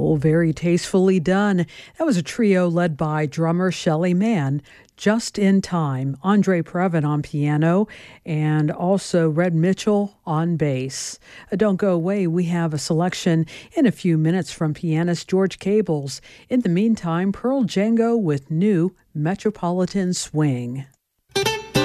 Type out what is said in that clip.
Oh, very tastefully done. That was a trio led by drummer Shelly Mann, Just in Time, Andre Previn on piano, and also Red Mitchell on bass. Don't go away, we have a selection in a few minutes from pianist George Cables. In the meantime, Pearl Django with new Metropolitan Swing.